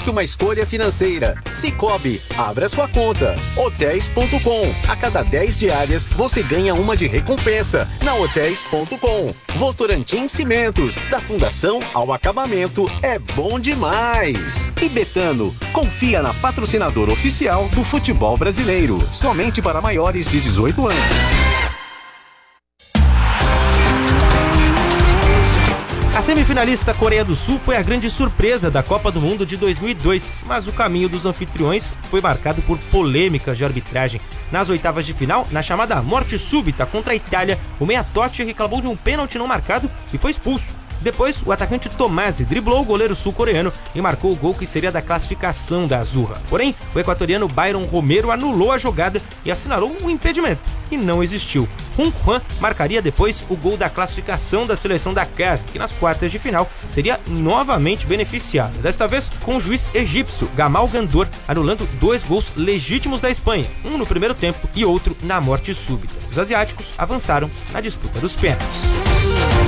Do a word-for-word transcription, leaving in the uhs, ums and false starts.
que uma escolha financeira. Cicobi, abra sua conta. Hotéis ponto com. A cada dez diárias, você ganha uma de recompensa. Na Hotéis ponto com. Votorantim Cimentos. Da fundação ao acabamento, é bom demais. E Betano, confia na patrocinadora oficial do futebol brasileiro. Somente para maiores de dezoito anos. A semifinalista Coreia do Sul foi a grande surpresa da Copa do Mundo de dois mil e dois, mas o caminho dos anfitriões foi marcado por polêmicas de arbitragem. Nas oitavas de final, na chamada morte súbita contra a Itália, o meia Totti reclamou de um pênalti não marcado e foi expulso. Depois, o atacante Tomasi driblou o goleiro sul-coreano e marcou o gol que seria da classificação da Azurra. Porém, o equatoriano Byron Romero anulou a jogada e assinalou um impedimento, que não existiu. Hun Hwan marcaria depois o gol da classificação da seleção da casa, que nas quartas de final seria novamente beneficiada, desta vez com o juiz egípcio Gamal Gandor anulando dois gols legítimos da Espanha, um no primeiro tempo e outro na morte súbita. Os asiáticos avançaram na disputa dos pênaltis.